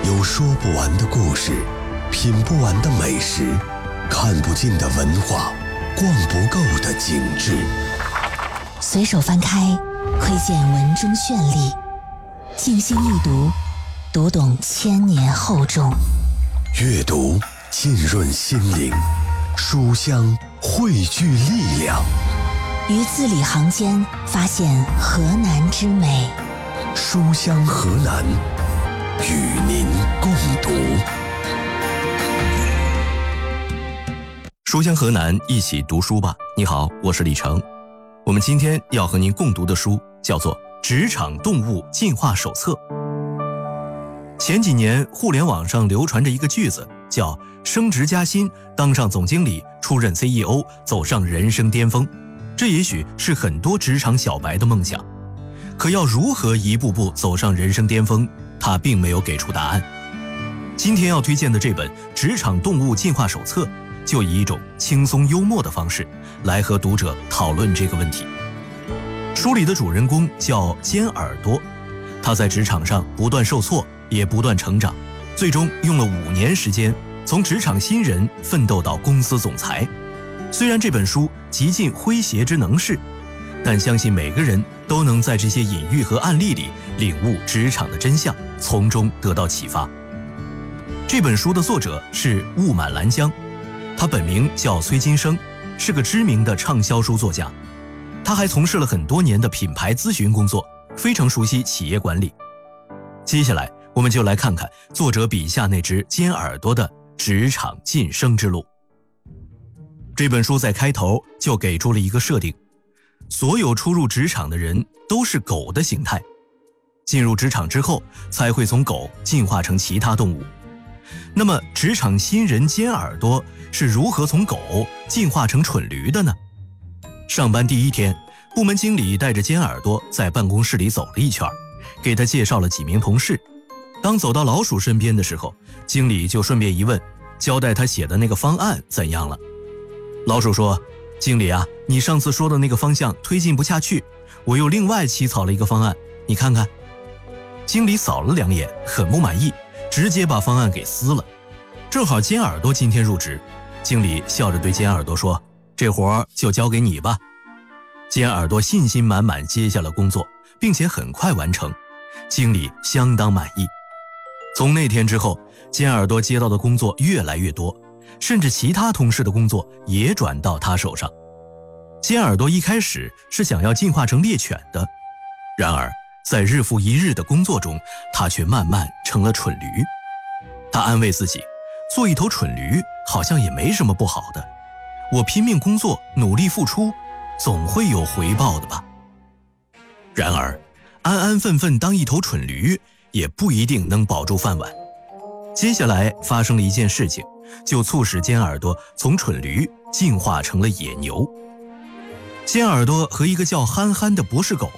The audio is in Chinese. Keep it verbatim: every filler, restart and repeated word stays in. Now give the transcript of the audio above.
有说不完的故事，品不完的美食，看不尽的文化，逛不够的景致。 随手翻开，窥见文中绚丽；静心一读，读懂千年厚重。 阅读浸润心灵，书香汇聚力量。 于字里行间发现河南之美。 书香河南，与您共读。 书香河南，一起读书吧。你好，我是李成。我们今天要和您共读的书叫做《职场动物进化手册》。前几年互联网上流传着一个句子，叫升职加薪，当上总经理，出任 C E O， 走上人生巅峰。这也许是很多职场小白的梦想，可要如何一步步走上人生巅峰，他并没有给出答案。今天要推荐的这本《职场动物进化手册》，就以一种轻松幽默的方式来和读者讨论这个问题。书里的主人公叫尖耳朵，他在职场上不断受挫，也不断成长，最终用了五年时间，从职场新人奋斗到公司总裁。虽然这本书极尽诙谐之能事，但相信每个人都能在这些隐喻和案例里领悟职场的真相，从中得到启发。这本书的作者是雾满兰江，他本名叫崔金生，是个知名的畅销书作家。他还从事了很多年的品牌咨询工作，非常熟悉企业管理。接下来我们就来看看作者笔下那只尖耳朵的职场晋升之路。这本书在开头就给出了一个设定，所有初入职场的人都是狗的形态，进入职场之后才会从狗进化成其他动物。那么职场新人尖耳朵是如何从狗进化成蠢驴的呢？上班第一天，部门经理带着尖耳朵在办公室里走了一圈，给他介绍了几名同事。当走到老鼠身边的时候，经理就顺便一问，交代他写的那个方案怎样了。老鼠说，经理啊，你上次说的那个方向推进不下去，我又另外起草了一个方案，你看看。经理扫了两眼，很不满意，直接把方案给撕了。正好尖耳朵今天入职，经理笑着对尖耳朵说，这活就交给你吧。尖耳朵信心满满接下了工作，并且很快完成，经理相当满意。从那天之后，尖耳朵接到的工作越来越多，甚至其他同事的工作也转到他手上。尖耳朵一开始是想要进化成猎犬的，然而在日复一日的工作中，他却慢慢成了蠢驴。他安慰自己，做一头蠢驴好像也没什么不好的，我拼命工作，努力付出，总会有回报的吧。然而安安分分当一头蠢驴也不一定能保住饭碗。接下来发生了一件事情，就促使尖耳朵从蠢驴进化成了野牛。尖耳朵和一个叫憨憨的博士狗